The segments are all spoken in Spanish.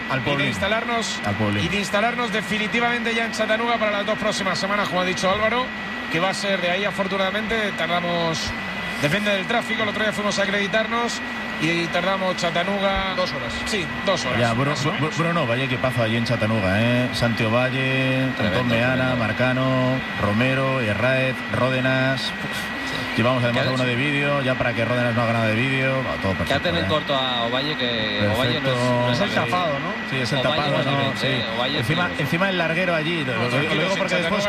y de instalarnos definitivamente ya en Chattanooga para las 2 próximas semanas, como ha dicho Álvaro, que va a ser de ahí. Afortunadamente tardamos, depende del tráfico, el otro día fuimos a acreditarnos y tardamos Chattanooga 2 horas. Sí, 2 horas. Ya, Bruno, vaya equipazo allí en Chattanooga, Santiago Valle, Antón Meana, Marcano, Romero, Herráez, Ródenas. Llevamos además uno de vídeo, ya para que Ródenas no haga nada de vídeo. Todo perfecto. Quédate en el corto a Ovalle, que perfecto. Ovalle no es el tapado, ¿no? Sí, es el tapado, ¿no? Sí. Encima el larguero allí. Lo digo porque después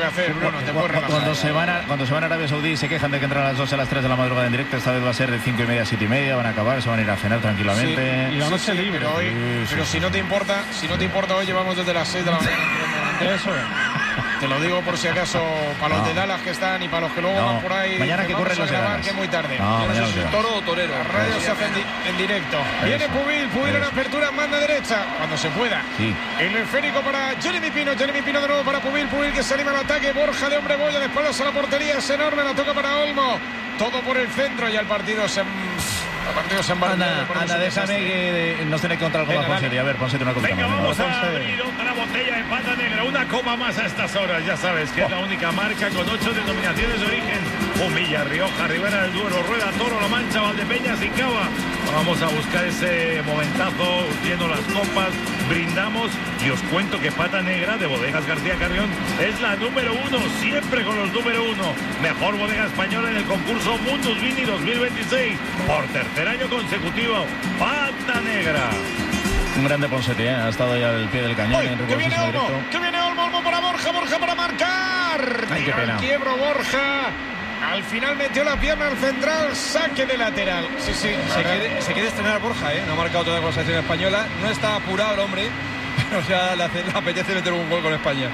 cuando se van a Arabia Saudí se quejan de que entran a las 2 a las 3 de la madrugada en directo. Esta vez va a ser de 5:30 a 7:30, van a acabar, se van a ir a cenar tranquilamente. Sí, y la noche libre. Pero si no te importa, hoy llevamos desde las 6 de la mañana. Eso es. Te lo digo por si acaso para los de Dallas que están y para los que luego van por ahí. Mañana que corren los de Dallas. Que es muy tarde. No sé si es toro o torero. La radio se hace en directo. Viene Pubil en apertura en banda derecha, cuando se pueda. Sí. El esférico para Jeremy Pino de nuevo para Pubil que se anima al ataque. Borja de hombre boya de espaldas a la portería, es enorme, la toca para Olmo. Todo por el centro y el partido se embarca. Ana, déjame que nos tiene que contar algo más, Ponseti. A ver, Ponseti, una copita. Venga, vamos a abrir otra botella de Pata Negra. Una copa más a estas horas, ya sabes que es la única marca con 8 denominaciones de origen. Humilla, Rioja, Ribera del Duero, Rueda, Toro, La Mancha, Valdepeñas y Cava. Vamos a buscar ese momentazo, lleno las copas, brindamos y os cuento que Pata Negra de Bodegas García Carrión es la número 1, siempre con los número 1. Mejor bodega española en el concurso Mundus Vini 2026. Por tercer año consecutivo, Pata Negra. Un grande Ponseti, ha estado ya al pie del cañón. Que viene Olmo para Borja para marcar. Ay, qué pena. Quiebro Borja. Al final metió la pierna al central, saque de lateral. Sí. Se quiere estrenar Borja, No ha marcado toda la selección española. No está apurado el hombre, pero ya le apetece meter un gol con España.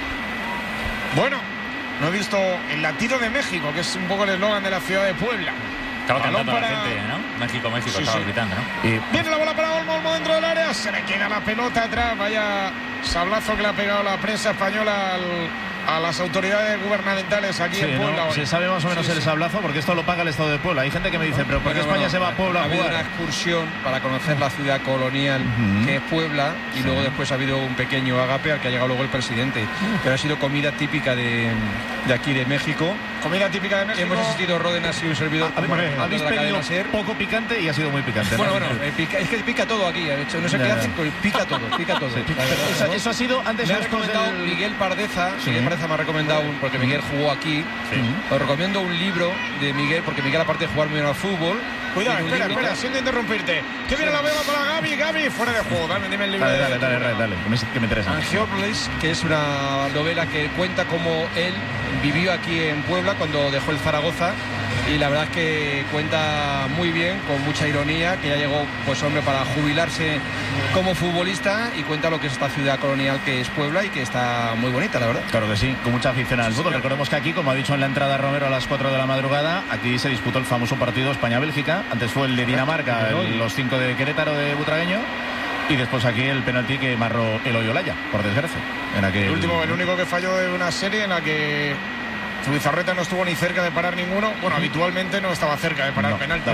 Bueno, no he visto el latido de México, que es un poco el eslogan de la ciudad de Puebla. Estaba cantando la gente, ¿no? México, estaba gritando, ¿no? Y viene la bola para Olmo dentro del área, se le queda la pelota atrás. Vaya sablazo que le ha pegado la prensa española a las autoridades gubernamentales aquí en Puebla. Se sabe más o menos el sablazo, porque esto lo paga el Estado de Puebla. Hay gente que me dice, pero ¿por qué España se va a Puebla a jugar? Ha habido una excursión para conocer la ciudad colonial que es Puebla, y luego después ha habido un pequeño agape al que ha llegado luego el presidente. Pero ha sido comida típica de aquí de México. Comida típica de México. Hemos asistido Ródenas y un servidor. Habéis pedido poco picante y ha sido muy picante. Bueno, es que pica todo aquí. De hecho, no sé qué hacen, pero pica todo. Sí. Eso ha sido antes. Me ha recomendado Miguel Pardeza. Miguel Pardeza me ha recomendado porque Miguel jugó aquí. Os recomiendo un libro de Miguel, porque Miguel, aparte de jugar muy bien al fútbol. Cuidado, espera, siento interrumpirte. Que viene la beba para Gaby, fuera de juego. Dime el libro. Dale, que me interesa. Angiópolis, que es una novela que cuenta cómo él vivió aquí en Puebla cuando dejó el Zaragoza, y la verdad es que cuenta muy bien, con mucha ironía, que ya llegó, pues hombre, para jubilarse como futbolista, y cuenta lo que es esta ciudad colonial que es Puebla y que está muy bonita, la verdad. Claro que sí, con mucha afición al fútbol. Recordemos que aquí, como ha dicho en la entrada Romero a las 4 de la madrugada, aquí se disputó el famoso partido España-Bélgica. Antes fue el de Dinamarca, los 5 de Querétaro de Butragueño, y después aquí el penalti que marró Eloy Olaya, por desgracia. El único que falló de una serie en la que Zubizarreta no estuvo ni cerca de parar ninguno. Bueno, habitualmente no estaba cerca de parar penalti.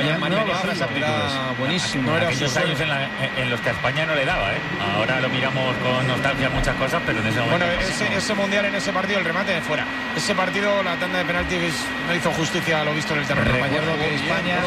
Buenísimo. Aquellos años en los que a España no le daba, Ahora lo miramos con nostalgia muchas cosas, pero en ese momento... Bueno, ese mundial, en ese partido, el remate de fuera. Ese partido, la tanda de penaltis no hizo justicia a lo visto en el terreno. Recuerdo que España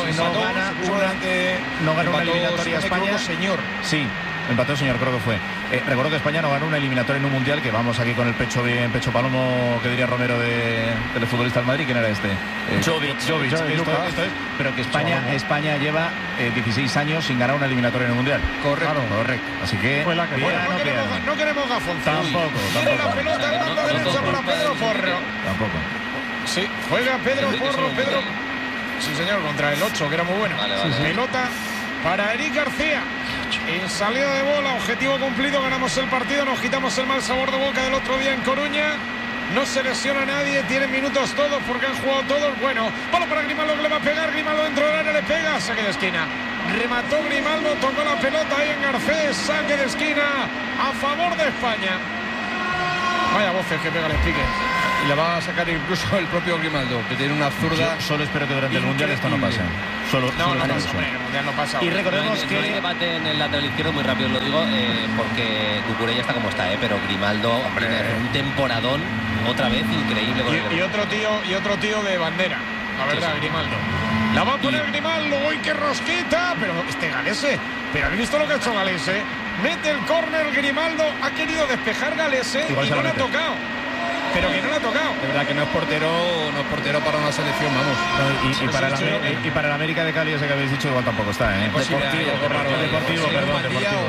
no gana una eliminatoria a España. Señor. Sí. Empató, señor, creo que fue. Recuerdo que España no ganó una eliminatoria en un mundial, que vamos aquí con el pecho bien, pecho palomo, que diría Romero del futbolista del Madrid. ¿Quién era este? Jovic. Esto es, pero que España lleva 16 años sin ganar una eliminatoria en un mundial. Correcto. Así que no queremos gafonza. Tampoco. Tiene la pelota en banda derecha para Pedro Porro. Tampoco. Sí, juega Pedro Porro. Sí, señor, contra el 8, que era muy bueno. Pelota para Eric García. En salida de bola, objetivo cumplido, ganamos el partido, nos quitamos el mal sabor de boca del otro día en Coruña. No se lesiona nadie, tienen minutos todos porque han jugado todos. Bueno, bola para Grimaldo, que le va a pegar, Grimaldo dentro del área, le pega, saque de esquina. Remató Grimaldo, tocó la pelota ahí en Garcés, saque de esquina a favor de España. Vaya voces que pega el speaker. Y la va a sacar incluso el propio Grimaldo, que tiene una zurda. Yo solo espero que durante el Mundial esto no pase. Solo No espero pasa, eso. hombre, en el Mundial no pasa. Y recordemos No hay que debate en el lateral izquierdo, muy rápido lo digo, porque Cucurella está como está, pero Grimaldo tiene un temporadón otra vez increíble. Con Y otro tío de bandera, la verdad, Grimaldo. La va a poner Grimaldo, ¡uy, qué rosquita! Pero Galese, pero ¿habéis visto lo que ha hecho Galese? Mete el córner Grimaldo, ha querido despejar Galese y no le ha tocado. Pero que no le ha tocado. De verdad que no es portero para una selección, vamos. No, y para el América de Cali, ese que habéis dicho, igual tampoco está, ¿eh? Deportivo, Deportivo, perdón,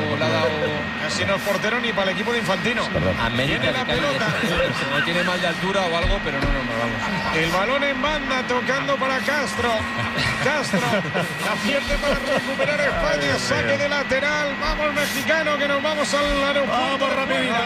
Casi no es portero ni para el equipo de Infantino. América Viene la pelota. No tiene mal de altura o algo, pero no, vamos. El balón en banda tocando para Castro. Castro la pierde para recuperar España. Saque de lateral. Vamos, mexicano, que nos vamos al aeropuerto. Vamos, rapidito.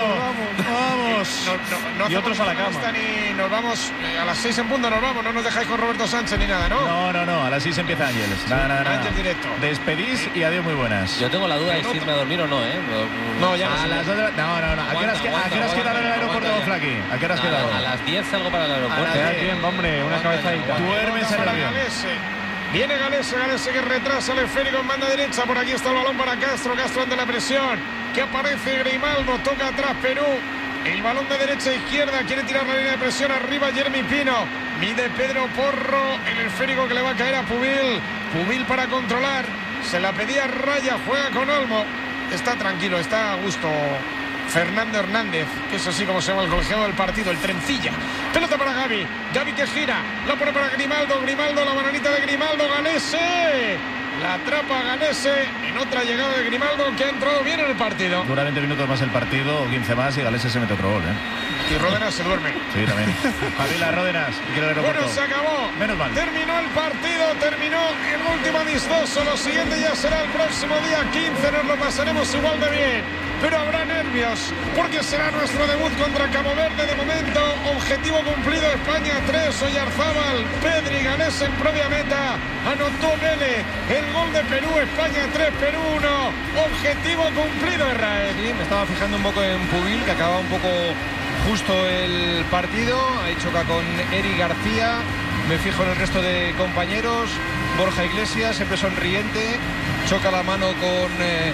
Vamos. No Y otros a la cama. Ni nos vamos a las 6 en punto. Nos vamos. No nos dejáis con Roberto Sánchez ni nada, ¿no? No. A las 6 empieza Ángeles. Nada. Ángel directo. Despedís y adiós, muy buenas. Yo tengo la duda de si irme a dormir o no, ¿eh? No, ya A las 2 de la... No. ¿A qué hora has quedado en el aeropuerto, Flaqui? ¿A qué hora has quedado? A las 10 salgo para el aeropuerto. Te da tiempo, hombre, una cabezadita. Duermes en el avión. Viene Galese que retrasa el esférico en banda derecha. Por aquí está el balón para Castro ante la presión. Que aparece Grimaldo, toca atrás Perú. El balón de derecha a izquierda, quiere tirar la línea de presión arriba Jeremy Pino. Mide Pedro Porro, el esférico que le va a caer a Pubil. Pubil para controlar. Se la pedía Raya, juega con Olmo. Está tranquilo, está a gusto Fernando Hernández, que es así como se llama el colegiado del partido, el trencilla. Pelota para Gavi que gira, la pone para Grimaldo, la bananita de Grimaldo, Galese. La atrapa Galese en otra llegada de Grimaldo que ha entrado bien en el partido. Dura 20 minutos más el partido, o 15 más, y Galese se mete otro gol, ¿eh? Y Ródenas se duerme. Sí, también. Javila Ródenas, quiero el aeropuerto. Bueno, se acabó. Menos mal. Terminó el partido, terminó el último amistoso. Lo siguiente ya será el próximo día 15. Nos lo pasaremos igual de bien. Pero habrá nervios, porque será nuestro debut contra Cabo Verde. De momento, objetivo cumplido. España 3, Oyarzábal, Pedri, Galese en propia meta. Anotó Vélez, el gol de Perú, España 3, Perú 1. Objetivo cumplido, Israel. Sí, me estaba fijando un poco en Pubil, que acaba un poco justo el partido. Ahí choca con Eric García. Me fijo en el resto de compañeros. Borja Iglesias, siempre sonriente. Choca la mano con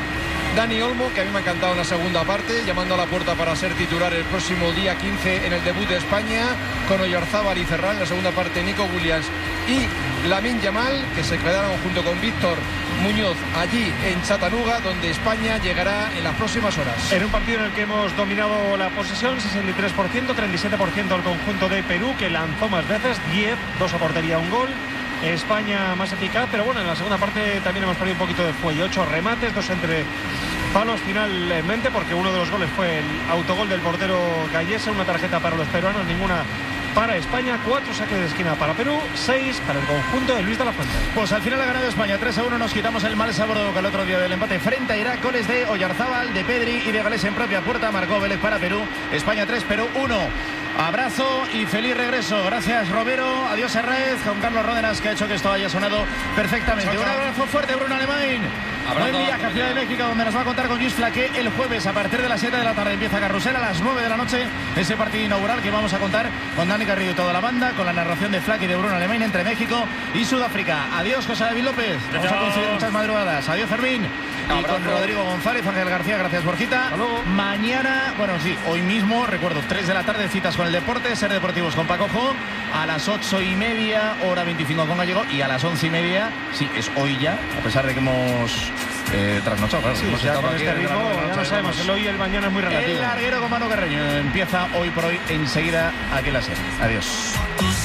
Dani Olmo, que a mí me ha encantado en la segunda parte, llamando a la puerta para ser titular el próximo día 15 en el debut de España, con Oyarzábal y Ferran. En la segunda parte, Nico Williams y Lamine Yamal, que se quedaron junto con Víctor Muñoz allí en Chattanooga, donde España llegará en las próximas horas. En un partido en el que hemos dominado la posesión, 63%, 37% el conjunto de Perú, que lanzó más veces, 10, 2 a portería, 1 gol. España más eficaz, pero bueno, en la segunda parte también hemos perdido un poquito de fuelle. 8 remates, 2 entre palos finalmente, porque uno de los goles fue el autogol del portero Gallese, una tarjeta para los peruanos, ninguna para España. 4 saques de esquina para Perú, 6 para el conjunto de Luis de la Fuente. Pues al final ha ganado España 3-1. Nos quitamos el mal sabor de boca el otro día del empate frente a Irak. Goles de Oyarzábal, de Pedri y de Galese en propia puerta. Marcó Vélez para Perú. España 3, Perú 1. Abrazo y feliz regreso. Gracias, Romero. Adiós, Herrez. Juan Carlos Ródenas, que ha hecho que esto haya sonado perfectamente. Un abrazo fuerte, Bruno Alemán. Buen viaje a Ciudad de México, donde nos va a contar con Luis Flaqué el jueves a partir de las 7 de la tarde. Empieza Carrusel a las 9 de la noche. Ese partido inaugural que vamos a contar con Dani Garrido y toda la banda, con la narración de Flaqué y de Bruno Alemán entre México y Sudáfrica. Adiós, José David López. Vamos a conseguir muchas madrugadas. Adiós, Fermín. Y con Rodrigo González, Ángel García, gracias, Borjita. Mañana, bueno, sí, hoy mismo, recuerdo, 3 de la tarde, citas con el deporte, Ser Deportivos con Paco Jo, a las 8:30, hora 25 con Gallego, y a las 11:30, sí, es hoy ya, a pesar de que hemos trasnochado, claro. Sí, ya con este ritmo, ya no sabemos, el hoy y el mañana es muy relativo. El larguero con Manu Carreño empieza hoy por hoy, enseguida, aquí en la serie. Adiós.